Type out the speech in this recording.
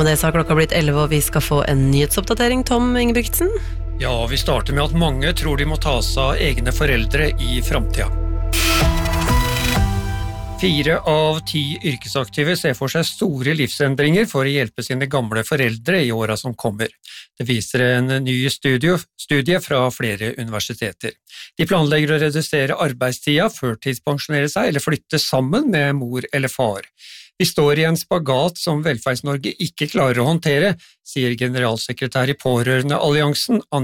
med det så har klokka blitt 11, og vi skal få en nyhetsoppdatering, Tom Ingebrigtsen. Ja, vi starter med at mange tror de må ta seg av egne foreldre i fremtiden. 4 av 10 yrkesaktive ser for seg store livsendringer for å hjelpe sine gamle foreldre i årene som kommer. Det viser en ny studie fra flere universiteter. De planlegger å redusere arbeidstida, førtidspensjonere seg eller flytte sammen med mor eller far. Vi står i en spagat som Velferds-Norge ikke klarer å håndtere, sier generalsekretær i Pårørendealliansen,